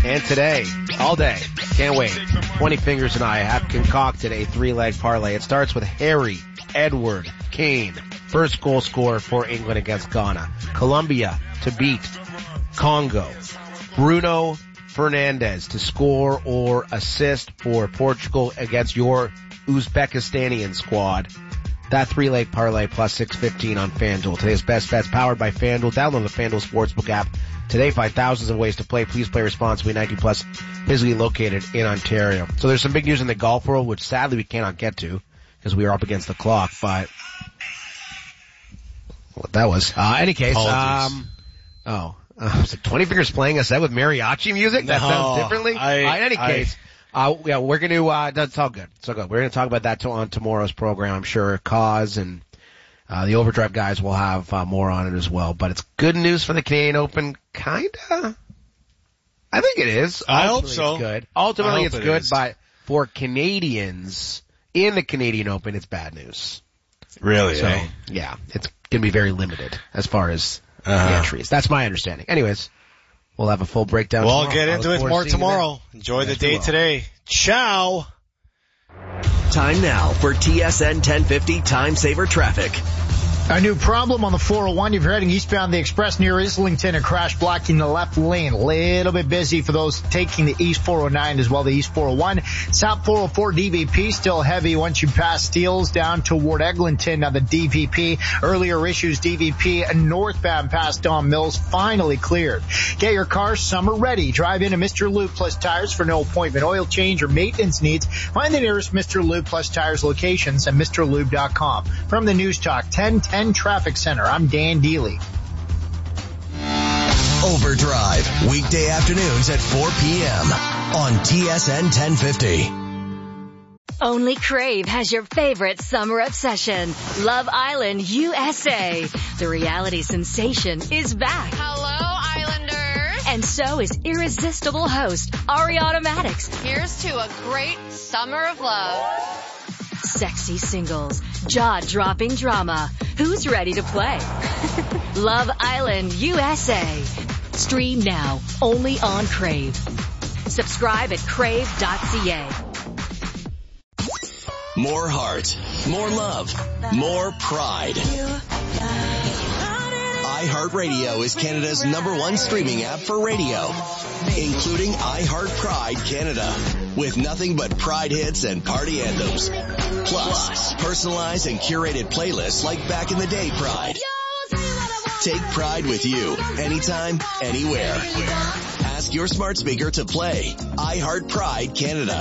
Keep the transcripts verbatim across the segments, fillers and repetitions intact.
And today, all day, can't wait, twenty Fingers and I have concocted a three-leg parlay. It starts with Harry Edward Kane, first goal scorer for England against Ghana. Colombia to beat Congo. Bruno Fernandes to score or assist for Portugal against your Uzbekistanian squad. That three-leg parlay plus six fifteen on FanDuel. Today's best bets powered by FanDuel. Download the FanDuel Sportsbook app today. Find thousands of ways to play. Please play responsibly. nineteen plus, physically located in Ontario. So there's some big news in the golf world, which sadly we cannot get to because we are up against the clock. But what that was. Uh, any case, Apologies. um, oh, uh, I was like twenty Fingers playing a set with mariachi music. That No, sounds differently. I, uh, in any I, case. Uh, yeah, we're going to, uh, that's all good. It's all good. We're going to talk about that to, on tomorrow's program, I'm sure. Cause and, uh, the Overdrive guys will have, uh, more on it as well. But it's good news for the Canadian Open, kinda. I think it is. I Ultimately, hope so. It's good. Ultimately, I it's hope it good, is. but for Canadians in the Canadian Open, it's bad news. Really, So, eh? yeah, it's going to be very limited as far as Uh-huh. the entries. That's my understanding. Anyways. We'll have a full breakdown We'll tomorrow. get I into look it forward more to seeing you tomorrow. then. Enjoy the Yes, we day will. today. Ciao. Time now for T S N ten fifty Time Saver Traffic. A new problem on the four oh one. If you're heading eastbound the express near Islington, a crash blocking the left lane. A little bit busy for those taking the east four oh nine as well, the east four oh one. South four oh four D V P still heavy once you pass Steeles down toward Eglinton. Now the D V P, earlier issues D V P northbound past Don Mills finally cleared. Get your car summer ready. Drive into Mister Lube Plus Tires for no appointment oil change or maintenance needs. Find the nearest Mister Lube Plus Tires locations at Mr Lube dot com. From the News Talk ten ten Traffic Center, I'm Dan Deely. Overdrive, weekday afternoons at four p.m. on T S N ten fifty. Only Crave has your favorite summer obsession. Love Island U S A. The reality sensation is back. Hello, Islanders. And so is irresistible host Ariana Maddox. Here's to a great summer of love. Sexy singles, jaw-dropping drama. Who's ready to play? Love Island U S A. Stream now, only on Crave. Subscribe at crave dot c a. More heart, more love, more pride. iHeartRadio is Canada's number one streaming app for radio, including iHeart Pride Canada, with nothing but Pride hits and party anthems. Plus, personalized and curated playlists like Back in the Day Pride. Take Pride with you, anytime, anywhere. Ask your smart speaker to play iHeart Pride Canada.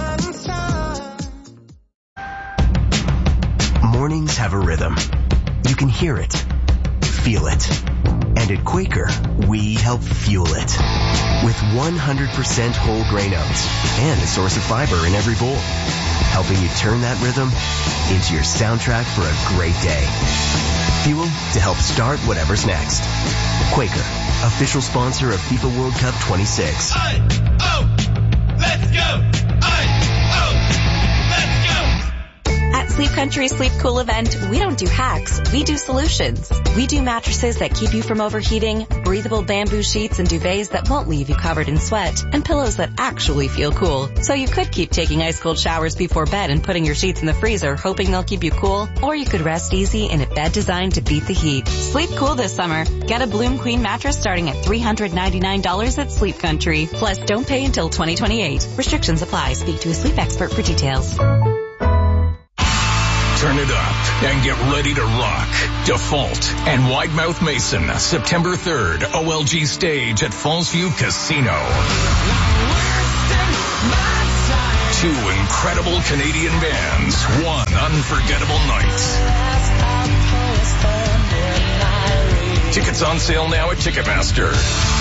Mornings have a rhythm. You can hear it, feel it. And at Quaker, we help fuel it. With one hundred percent whole grain oats and a source of fiber in every bowl. Helping you turn that rhythm into your soundtrack for a great day. Fuel to help start whatever's next. Quaker, official sponsor of FIFA World Cup twenty-six. I, oh, let's go! I, oh, let's go! At Sleep Country Sleep Cool event, we don't do hacks, we do solutions. We do mattresses that keep you from overheating, breathable bamboo sheets and duvets that won't leave you covered in sweat, and pillows that actually feel cool. So you could keep taking ice cold showers before bed and putting your sheets in the freezer hoping they'll keep you cool, or you could rest easy in a bed designed to beat the heat. Sleep cool this summer. Get a Bloom Queen mattress starting at three hundred ninety-nine dollars at Sleep Country. Plus, don't pay until twenty twenty-eight. Restrictions apply. Speak to a sleep expert for details. Turn it up and get ready to rock. Default and Widemouth Mason, September third, O L G stage at Fallsview Casino. Two incredible Canadian bands, one unforgettable night. Tickets on sale now at Ticketmaster.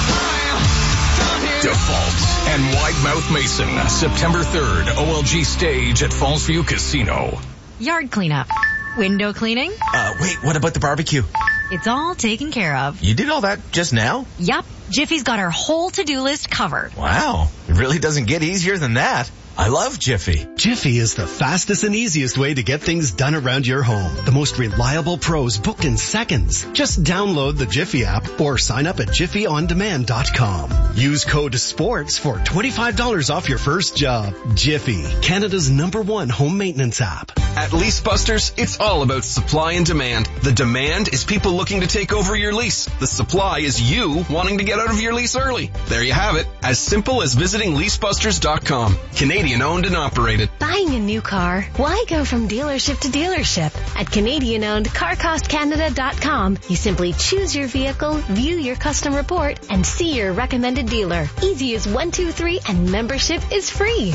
Default and Widemouth Mason, September third, O L G stage at Fallsview Casino. Yard cleanup. Window cleaning. Uh, wait, what about the barbecue? It's all taken care of. You did all that just now? Yup. Jiffy's got our whole to-do list covered. Wow. It really doesn't get easier than that. I love Jiffy. Jiffy is the fastest and easiest way to get things done around your home. The most reliable pros book in seconds. Just download the Jiffy app or sign up at jiffy on demand dot com. Use code SPORTS for twenty-five dollars off your first job. Jiffy, Canada's number one home maintenance app. At Lease Busters, it's all about supply and demand. The demand is people looking to take over your lease. The supply is you wanting to get out of your lease early. There you have it. As simple as visiting lease busters dot com. Canadian owned and operated. Buying a new car? Why go from dealership to dealership? At Canadian owned car cost canada dot com, you simply choose your vehicle, view your custom report, and see your recommended dealer. Easy as one, two, three, and membership is free.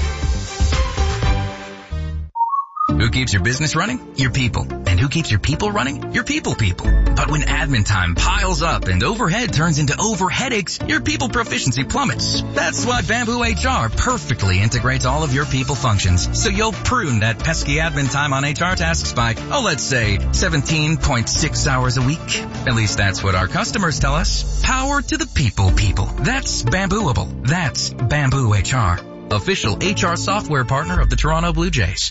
Who keeps your business running? Your people. And who keeps your people running? Your people people. But when admin time piles up and overhead turns into over headaches, your people proficiency plummets. That's why Bamboo H R perfectly integrates all of your people functions. So you'll prune that pesky admin time on H R tasks by, oh, let's say seventeen point six hours a week. At least that's what our customers tell us. Power to the people people. That's Bambooable. That's Bamboo H R. Official H R software partner of the Toronto Blue Jays.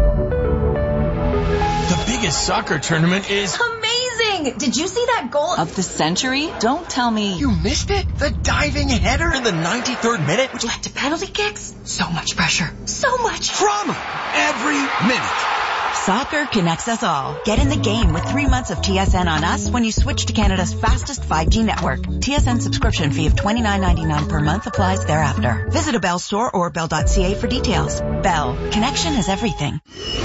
The biggest soccer tournament is amazing! Did you see that goal of the century? Don't tell me you missed it. The diving header in the ninety-third minute, which led to penalty kicks. So much pressure. So much drama. Every minute. Soccer connects us all. Get in the game with three months of T S N on us when you switch to Canada's fastest five G network. T S N subscription fee of twenty-nine ninety-nine per month applies thereafter. Visit a Bell store or bell dot c a for details. Bell. Connection is everything.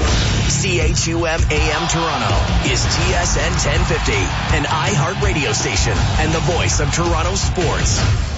C H U M A M Toronto is T S N ten fifty, an iHeart radio station and the voice of Toronto sports.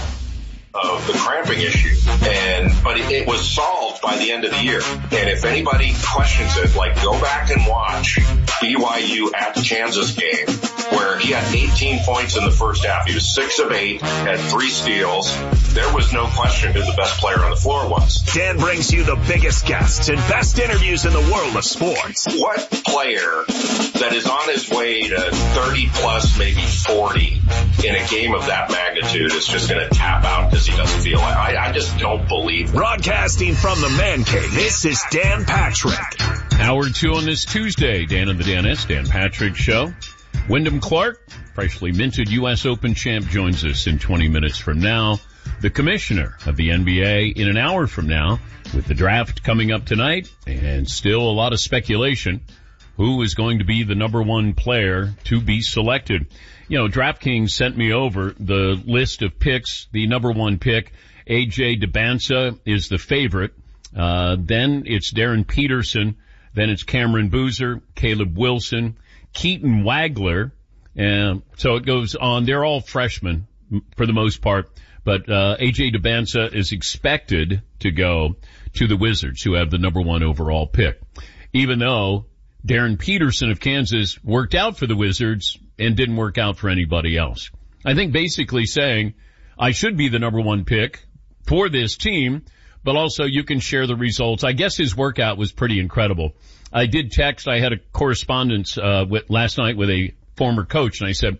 Of the cramping issue, and but it, it was solved by the end of the year. And if anybody questions it, like go back and watch B Y U at the Kansas game, where he had eighteen points in the first half. He was six of eight, had three steals. There was no question who the best player on the floor was. Dan brings you the biggest guests and best interviews in the world of sports. What player that is on his way to thirty plus, maybe forty in a game of that magnitude is just going to tap out because he doesn't feel it? I, I just don't believe it. Broadcasting from the Man Cave, this is Dan Patrick. Hour two on this Tuesday, Dan and the Danettes, Dan Patrick Show. Wyndham Clark, freshly minted U S Open champ, joins us in twenty minutes from now. The commissioner of the N B A in an hour from now, with the draft coming up tonight and still a lot of speculation. Who is going to be the number one player to be selected? You know, DraftKings sent me over the list of picks. The number one pick, A J Dybantsa, is the favorite. Uh, then it's Darren Peterson. Then it's Cameron Boozer, Caleb Wilson, Keaton Wagler. And so it goes on. They're all freshmen for the most part. But uh, A J Dybantsa is expected to go to the Wizards, who have the number one overall pick. Even though Darren Peterson of Kansas worked out for the Wizards and didn't work out for anybody else. I think basically saying, I should be the number one pick for this team, but also you can share the results. I guess his workout was pretty incredible. I did text, I had a correspondence uh, with, last night with a former coach, and I said,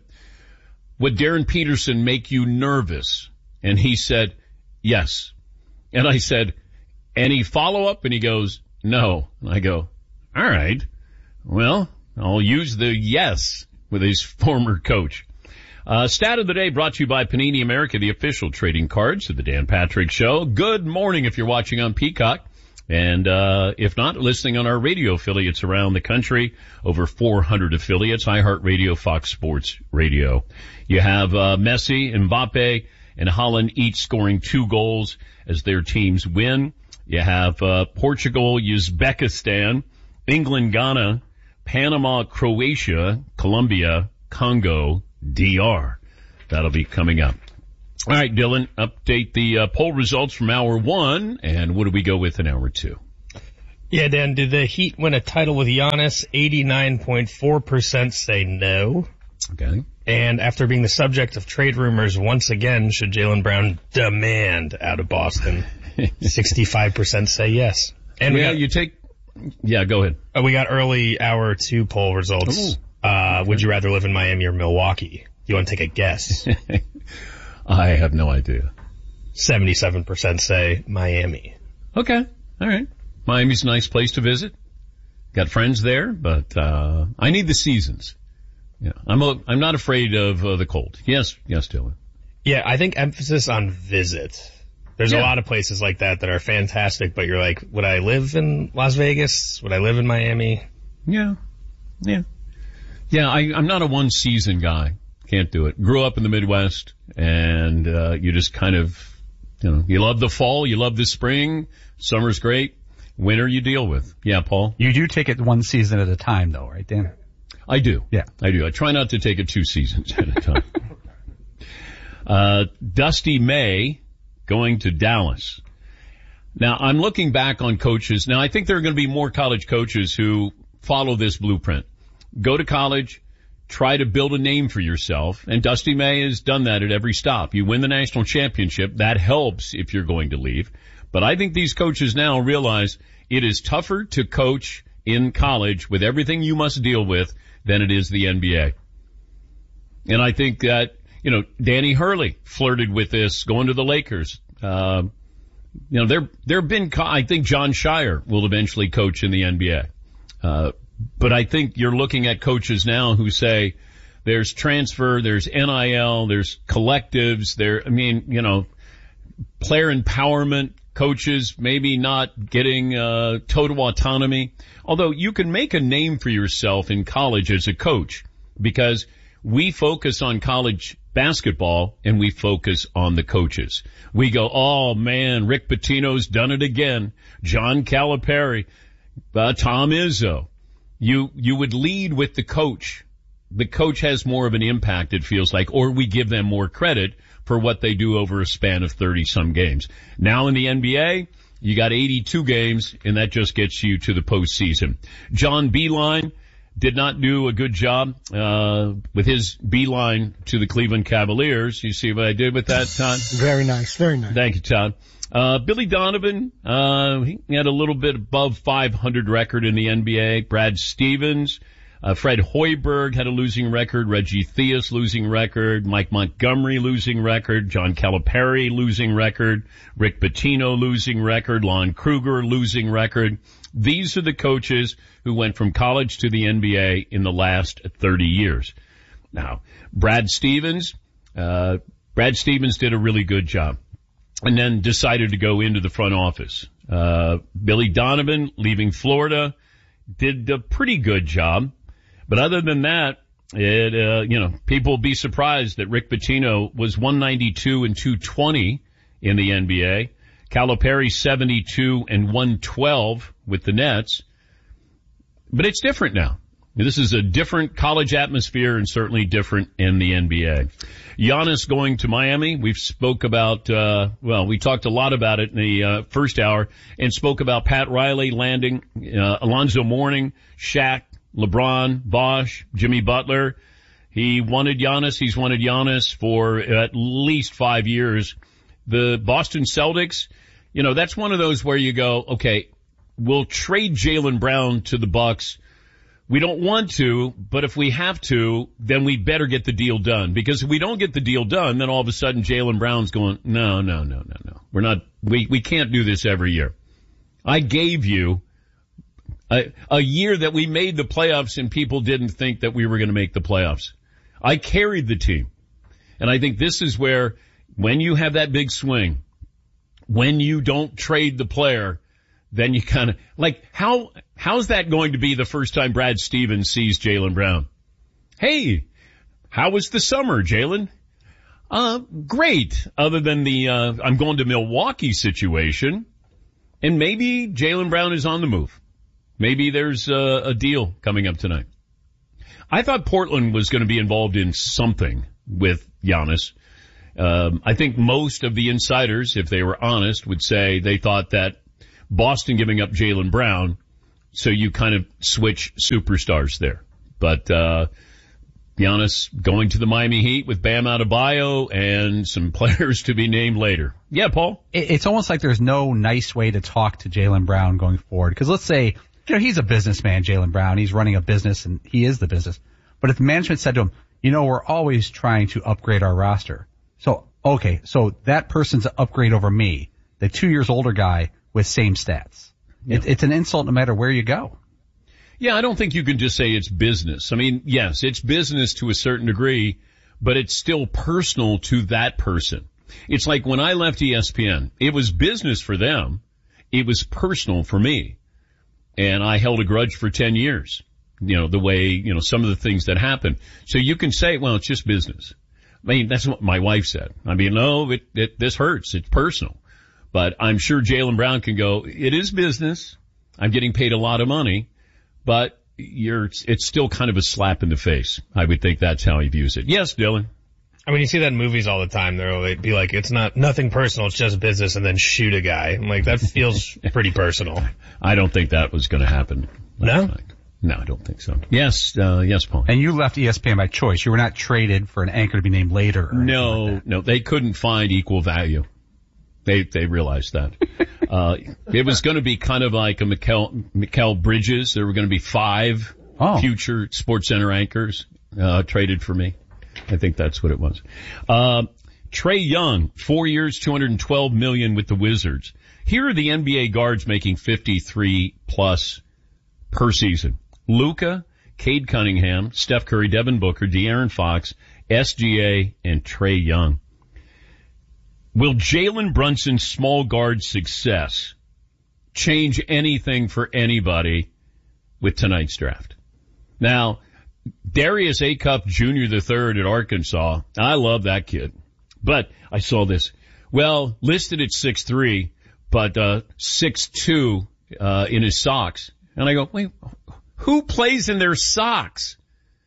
would Darren Peterson make you nervous? And he said, yes. And I said, any follow-up? And he goes, no. And I go, all right. Well, I'll use the yes with his former coach. Uh, stat of the day brought to you by Panini America, the official trading cards of the Dan Patrick Show. Good morning if you're watching on Peacock. And, uh, if not, listening on our radio affiliates around the country, over four hundred affiliates, iHeartRadio, Fox Sports Radio. You have, uh, Messi, Mbappe, and Holland each scoring two goals as their teams win. You have, uh, Portugal, Uzbekistan, England, Ghana, Panama, Croatia, Colombia, Congo, D R. That'll be coming up. All right, Dylan, update the uh, poll results from hour one, and what do we go with in hour two? Yeah, Dan, did the Heat win a title with Giannis? eighty-nine point four percent say no. Okay. And after being the subject of trade rumors once again, should Jaylen Brown demand out of Boston? sixty-five percent say yes. And yeah, we got, you take, yeah, go ahead. Uh, we got early hour two poll results. Ooh. Uh, would you rather live in Miami or Milwaukee? You want to take a guess? I have no idea. seventy-seven percent say Miami. Okay. All right. Miami's a nice place to visit. Got friends there, but uh I need the seasons. Yeah, I'm a, I'm not afraid of uh, the cold. Yes, yes, Dylan. Yeah, I think emphasis on visit. There's yeah. a lot of places like that that are fantastic, but you're like, would I live in Las Vegas? Would I live in Miami? Yeah, yeah, yeah. I, I'm not a one season guy. Can't do it. Grew up in the Midwest, and uh you just kind of, you know, you love the fall, you love the spring. Summer's great. Winter you deal with. Yeah, Paul? You do take it one season at a time, though, right, Dan? I do. Yeah. I do. I try not to take it two seasons at a time. uh, Dusty May going to Dallas. Now, I'm looking back on coaches. Now, I think there are going to be more college coaches who follow this blueprint. Go to college, try to build a name for yourself, and Dusty May has done that at every stop. You win the national championship. That helps if you're going to leave. But I think these coaches now realize it is tougher to coach in college with everything you must deal with than it is the N B A. And I think that, you know, Danny Hurley flirted with this going to the Lakers. Uh, you know, there, there have been, I think John Shire will eventually coach in the N B A. Uh, but I think you're looking at coaches now who say there's transfer, there's N I L, there's collectives, there, I mean, you know, player empowerment, coaches maybe not getting uh total autonomy. Although you can make a name for yourself in college as a coach, because we focus on college basketball and we focus on the coaches. We go, oh man, Rick Pitino's done it again. John Calipari, uh, Tom Izzo. You, you would lead with the coach. The coach has more of an impact, it feels like, or we give them more credit for what they do over a span of thirty some games. Now in the N B A, you got eighty-two games, and that just gets you to the postseason. John Beilein did not do a good job uh with his beeline to the Cleveland Cavaliers. You see what I did with that, Todd? Very nice, very nice. Thank you, Todd. Uh Billy Donovan, uh he had a little bit above five hundred record in the N B A. Brad Stevens, Uh, Fred Hoiberg had a losing record. Reggie Theus losing record. Mike Montgomery losing record. John Calipari losing record. Rick Pitino losing record. Lon Kruger losing record. These are the coaches who went from college to the N B A in the last thirty years. Now, Brad Stevens, uh, Brad Stevens did a really good job and then decided to go into the front office. Uh, Billy Donovan, leaving Florida, did a pretty good job. But other than that, it, uh, you know, people will be surprised that Rick Pitino was one ninety-two and two twenty in the N B A. Calipari seventy-two and one twelve with the Nets. But it's different now. This is a different college atmosphere and certainly different in the N B A. Giannis going to Miami. We've spoke about, uh, well, we talked a lot about it in the uh, first hour and spoke about Pat Riley landing, uh, Alonzo Mourning, Shaq, LeBron, Bosh, Jimmy Butler. He wanted Giannis. He's wanted Giannis for at least five years. The Boston Celtics, you know, that's one of those where you go, okay, we'll trade Jaylen Brown to the Bucks. We don't want to, but if we have to, then we better get the deal done. Because if we don't get the deal done, then all of a sudden Jaylen Brown's going, no, no, no, no, no. We're not, we, we can't do this every year. I gave you A, a year that we made the playoffs and people didn't think that we were going to make the playoffs. I carried the team. And I think this is where, when you have that big swing, when you don't trade the player, then you kind of, like, how, how's that going to be the first time Brad Stevens sees Jaylen Brown? Hey, how was the summer, Jaylen? Uh, great. Other than the, uh, I'm going to Milwaukee situation. And maybe Jaylen Brown is on the move. Maybe there's a, a deal coming up tonight. I thought Portland was going to be involved in something with Giannis. Um, I think most of the insiders, if they were honest, would say they thought that Boston giving up Jaylen Brown, so you kind of switch superstars there. But uh Giannis going to the Miami Heat with Bam Adebayo and some players to be named later. Yeah, Paul? It's almost like there's no nice way to talk to Jaylen Brown going forward. Because let's say, you know, he's a businessman, Jaylen Brown. He's running a business, and he is the business. But if the management said to him, you know, we're always trying to upgrade our roster. So, okay, so that person's an upgrade over me. The two years older guy with same stats. Yeah. It, it's an insult no matter where you go. Yeah, I don't think you can just say it's business. I mean, yes, it's business to a certain degree, but it's still personal to that person. It's like when I left E S P N, it was business for them. It was personal for me. And I held a grudge for ten years. You know, the way, you know, some of the things that happened. So you can say, well, it's just business. I mean, that's what my wife said. I mean, no, it, it, this hurts. It's personal. But I'm sure Jaylen Brown can go, it is business. I'm getting paid a lot of money, but you're, it's still kind of a slap in the face. I would think that's how he views it. Yes, Dylan. I mean, you see that in movies all the time. They'll be like, it's not, nothing personal, it's just business, and then shoot a guy. I'm like, that feels pretty personal. I don't think that was going to happen. No? Night. No, I don't think so. Yes, uh, yes, Paul. And you left E S P N by choice. You were not traded for an anchor to be named later. No, like no, they couldn't find equal value. They, they realized that. uh, it was going to be kind of like a Mikal, Mikal Bridges. There were going to be five oh. future SportsCenter anchors, uh, traded for me. I think that's what it was. Uh, Trae Young, four years, two hundred twelve million dollars with the Wizards. Here are the N B A guards making fifty-three plus per season. Luka, Cade Cunningham, Steph Curry, Devin Booker, De'Aaron Fox, S G A, and Trae Young. Will Jalen Brunson's small guard success change anything for anybody with tonight's draft? Now, Darius Acup Junior the third at Arkansas, I love that kid. But I saw this. Well, listed at six three, but uh six two uh in his socks. And I go, wait, who plays in their socks?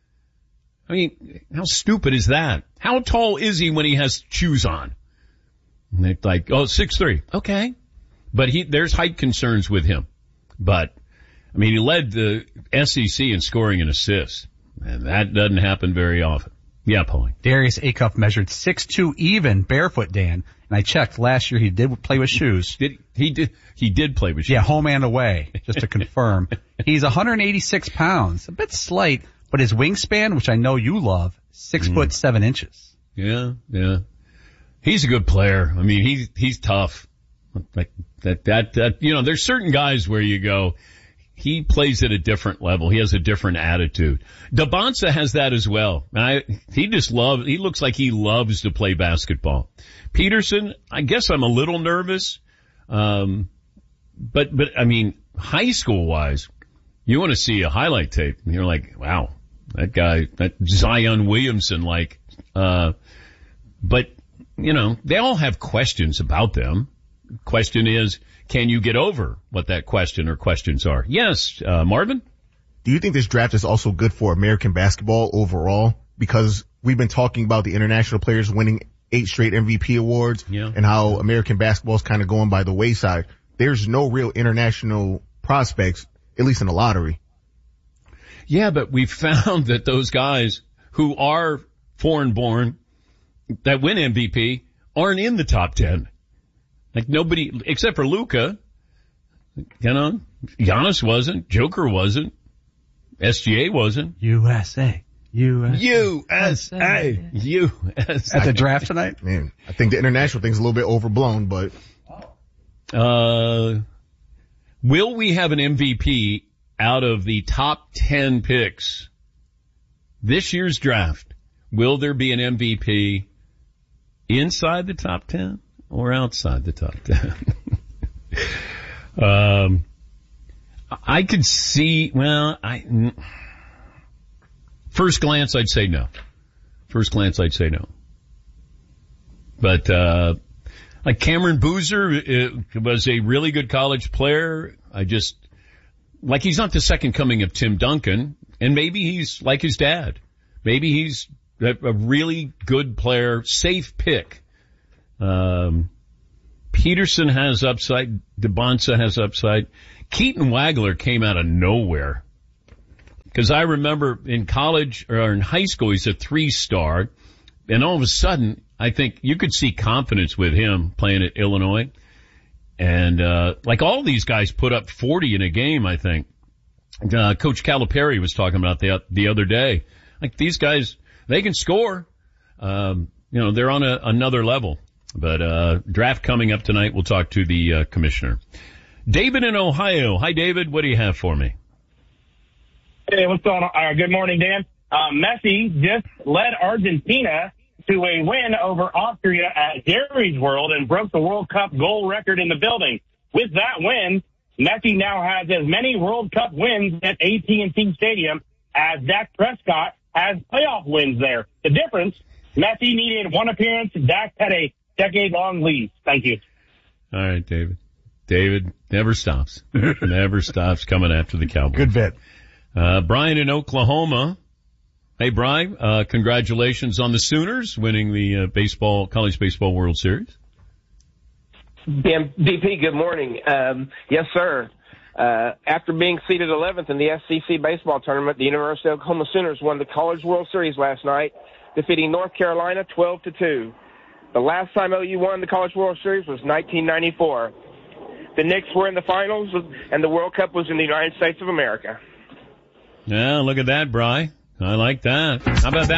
I mean, how stupid is that? How tall is he when he has shoes on? And they're like, oh, six three. Okay. But he, there's height concerns with him. But, I mean, he led the S E C in scoring and assists. And that doesn't happen very often. Yeah, Paulie. Darius Acup measured six two even barefoot, Dan. And I checked last year he did play with shoes. Did he did he did play with shoes? Yeah, home and away, just to confirm. He's one hundred eighty-six pounds, a bit slight, but his wingspan, which I know you love, six mm. foot seven inches. Yeah, yeah. He's a good player. I mean, he's he's tough. Like that that that you know, there's certain guys where you go, he plays at a different level. He has a different attitude. Dabonsa has that as well. I, he just loves, he looks like he loves to play basketball. Peterson, I guess I'm a little nervous. Um, but, but I mean, high school wise, you want to see a highlight tape and you're like, wow, that guy, that Zion Williamson, like, uh, but you know, they all have questions about them. Question is, can you get over what that question or questions are? Yes, uh, Marvin? Do you think this draft is also good for American basketball overall? Because we've been talking about the international players winning eight straight M V P awards yeah. and how American basketball is kind of going by the wayside. There's no real international prospects, at least in the lottery. Yeah, but we found that those guys who are foreign born that win M V P aren't in the top ten. Like nobody, except for Luka, you know, Giannis wasn't, Joker wasn't, S G A wasn't. U S A. U S A. U S A. U S A. At the draft tonight? Man, I think the international thing's a little bit overblown, but. Uh, will we have an M V P out of the top ten picks this year's draft? Will there be an M V P inside the top ten? Or outside the top ten. um, I could see, well, I, first glance I'd say no. First glance I'd say no. But, uh, like Cameron Boozer it was a really good college player. I just, like he's not the second coming of Tim Duncan, and maybe he's like his dad. Maybe he's a, a really good player, safe pick. Um, Peterson has upside. Dabonsa has upside. Keaton Wagler came out of nowhere. Cause I remember in college or in high school, he's a three star. And all of a sudden, I think you could see confidence with him playing at Illinois. And, uh, like all these guys put up forty in a game, I think. Uh, Coach Calipari was talking about the, the other day. Like these guys, they can score. Um, you know, they're on a, another level. But, uh, draft coming up tonight. We'll talk to the, uh, commissioner. David in Ohio. Hi, David. What do you have for me? Hey, what's going on? Uh, good morning, Dan. Uh, Messi just led Argentina to a win over Austria at Jerry's World and broke the World Cup goal record in the building. With that win, Messi now has as many World Cup wins at A T and T Stadium as Dak Prescott has playoff wins there. The difference, Messi needed one appearance, Dak had a decade-long lead. Thank you. All right, David. David never stops. Never stops coming after the Cowboys. Good bit. Uh, Brian in Oklahoma. Hey, Brian, uh, congratulations on the Sooners winning the uh, baseball, college baseball World Series. Dan, D P, good morning. Um, yes, sir. Uh, after being seeded eleventh in the S E C baseball tournament, the University of Oklahoma Sooners won the College World Series last night, defeating North Carolina twelve to two. The last time O U won the College World Series was nineteen ninety-four. The Knicks were in the finals, and the World Cup was in the United States of America. Yeah, look at that, Bri. I like that. How about that?